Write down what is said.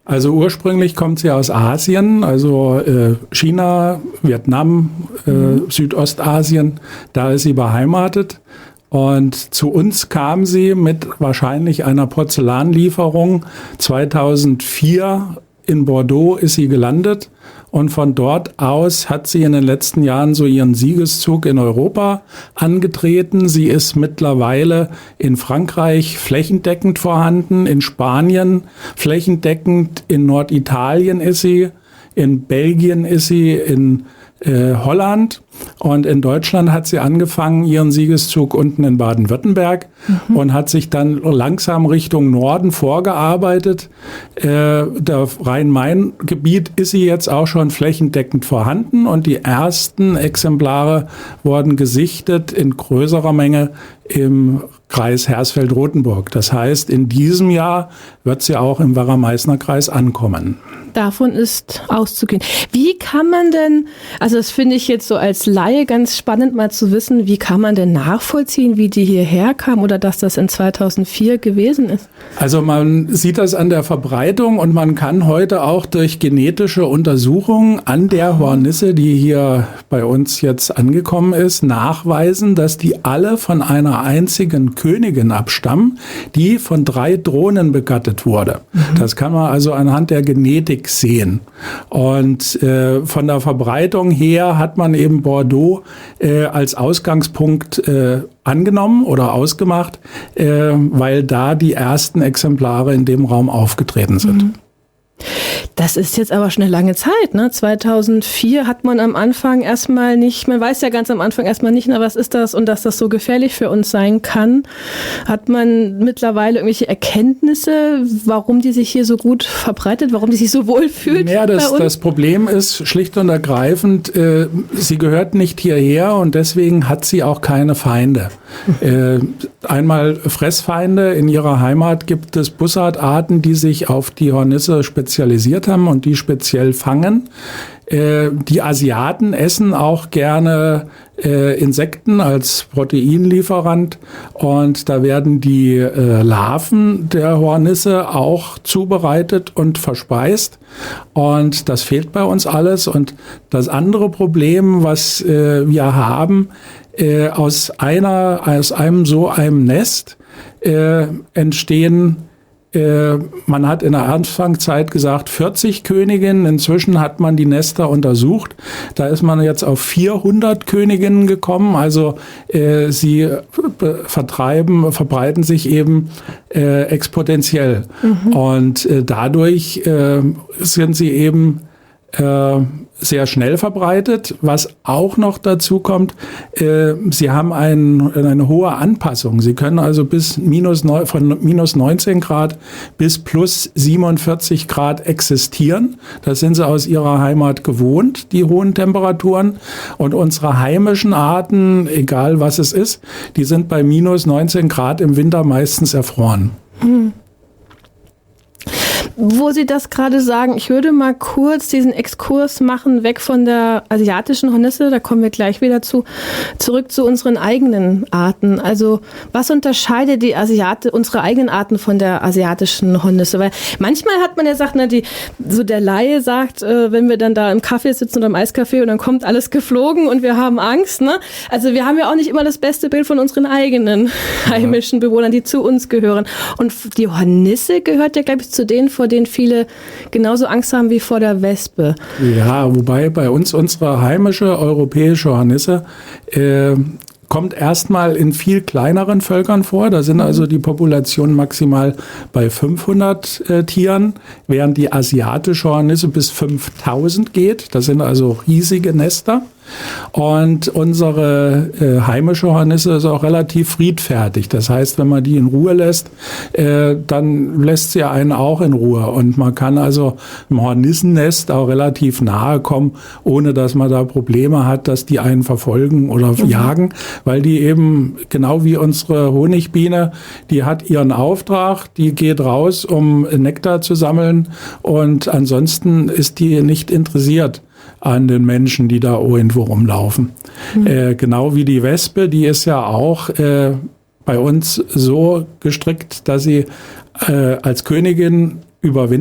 Also ursprünglich kommt sie aus Asien, also China, Vietnam, Südostasien, da ist sie beheimatet. Und zu uns kam sie mit wahrscheinlich einer Porzellanlieferung 2004 in Bordeaux ist sie gelandet. Und von dort aus hat sie in den letzten Jahren so ihren Siegeszug in Europa angetreten. Sie ist mittlerweile in Frankreich flächendeckend vorhanden, in Spanien flächendeckend, in Norditalien ist sie, in Belgien ist sie, in Holland, und in Deutschland hat sie angefangen, ihren Siegeszug unten in Baden-Württemberg und hat sich dann langsam Richtung Norden vorgearbeitet. Der Rhein-Main-Gebiet ist sie jetzt auch schon flächendeckend vorhanden und die ersten Exemplare wurden gesichtet in größerer Menge im Kreis Hersfeld-Rotenburg. Das heißt, in diesem Jahr wird sie auch im Werra-Meißner-Kreis ankommen. Davon ist auszugehen. Wie kann man denn, also das finde ich jetzt so als Laie ganz spannend mal zu wissen, wie kann man denn nachvollziehen, wie die hierher kam oder dass das in 2004 gewesen ist? Also man sieht das an der Verbreitung und man kann heute auch durch genetische Untersuchungen an der Hornisse, die hier bei uns jetzt angekommen ist, nachweisen, dass die alle von einer einzigen Königin abstammen, die von 3 Drohnen begattet wurde. Das kann man also anhand der Genetik sehen. Und von der Verbreitung her hat man eben Bordeaux als Ausgangspunkt angenommen oder ausgemacht, weil da die ersten Exemplare in dem Raum aufgetreten sind. Das ist jetzt aber schon eine lange Zeit, ne? 2004 hat man am Anfang erstmal nicht, man weiß ja ganz am Anfang erstmal nicht, na, was ist das und dass das so gefährlich für uns sein kann. Hat man mittlerweile irgendwelche Erkenntnisse, warum die sich hier so gut verbreitet, warum die sich so wohl fühlt? Ja, das Problem ist schlicht und ergreifend, sie gehört nicht hierher und deswegen hat sie auch keine Feinde. Einmal Fressfeinde. In ihrer Heimat gibt es Bussardarten, die sich auf die Hornisse spezialisiert haben und die speziell fangen. Die Asiaten essen auch gerne Insekten als Proteinlieferant und da werden die Larven der Hornisse auch zubereitet und verspeist und das fehlt bei uns alles. Und das andere Problem, was wir haben, aus einem Nest entstehen, man hat in der Anfangszeit gesagt 40 Königinnen, inzwischen hat man die Nester untersucht, da ist man jetzt auf 400 Königinnen gekommen, also sie verbreiten sich eben exponentiell und dadurch sind sie eben sehr schnell verbreitet. Was auch noch dazu kommt, sie haben eine hohe Anpassung. Sie können also von minus 19 Grad bis plus 47 Grad existieren. Das sind sie aus ihrer Heimat gewohnt, die hohen Temperaturen. Und unsere heimischen Arten, egal was es ist, die sind bei minus 19 Grad im Winter meistens erfroren. Wo Sie das gerade sagen, ich würde mal kurz diesen Exkurs machen, weg von der asiatischen Hornisse, da kommen wir gleich wieder zurück zu unseren eigenen Arten. Also was unterscheidet unsere eigenen Arten von der asiatischen Hornisse? Weil manchmal hat man ja gesagt, der Laie sagt, wenn wir dann da im Kaffee sitzen oder im Eiscafé und dann kommt alles geflogen und wir haben Angst, ne? Also wir haben ja auch nicht immer das beste Bild von unseren eigenen heimischen Bewohnern, die zu uns gehören. Und die Hornisse gehört ja, glaube ich, zu denen, vor denen viele genauso Angst haben wie vor der Wespe. Ja, wobei bei uns unsere heimische europäische Hornisse kommt erstmal in viel kleineren Völkern vor. Da sind also die Populationen maximal bei 500 Tieren, während die asiatische Hornisse bis 5000 geht. Das sind also riesige Nester. Und unsere heimische Hornisse ist auch relativ friedfertig. Das heißt, wenn man die in Ruhe lässt, dann lässt sie einen auch in Ruhe. Und man kann also im Hornissennest auch relativ nahe kommen, ohne dass man da Probleme hat, dass die einen verfolgen oder jagen, weil die eben, genau wie unsere Honigbiene, die hat ihren Auftrag, die geht raus, um Nektar zu sammeln und ansonsten ist die nicht interessiert an den Menschen, die da irgendwo rumlaufen. Genau wie die Wespe, die ist ja auch bei uns so gestrickt, dass sie als Königin überwintert.